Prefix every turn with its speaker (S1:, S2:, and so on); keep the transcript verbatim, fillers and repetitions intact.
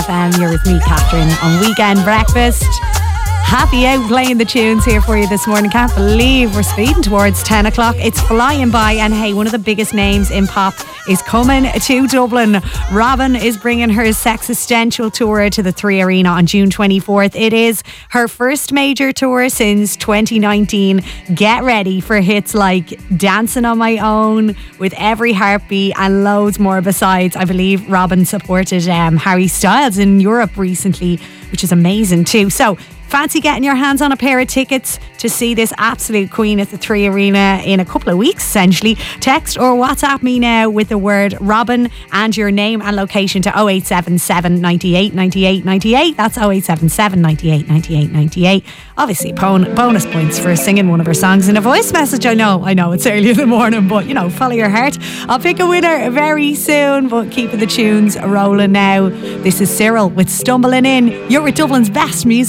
S1: F M. You're with me, Catherine, on Weekend Breakfast. Happy out playing the tunes here for you this morning. Can't believe we're speeding towards ten o'clock. It's flying by. And hey, one of the biggest names in pop is coming to Dublin. Robyn is bringing her Sexistential tour to the Three Arena on June twenty-fourth. It is her first major tour since twenty nineteen. Get ready for hits like Dancing on My Own, With Every Heartbeat, and loads more besides. I believe Robyn supported um, Harry Styles in Europe recently, which is amazing too. So fancy getting your hands on a pair of tickets to see this absolute queen at the Three Arena in a couple of weeks, essentially? Text or WhatsApp me now with the word Robyn and your name and location to oh eight seven seven, ninety-eight, ninety-eight, ninety-eight. That's oh eight seven seven, ninety-eight, ninety-eight, ninety-eight. Obviously, bon- bonus points for singing one of her songs in a voice message. I know, I know it's early in the morning, but you know, follow your heart. I'll pick a winner very soon, but keeping the tunes rolling now. This is Cyril with Stumbling In. You're with Dublin's best music.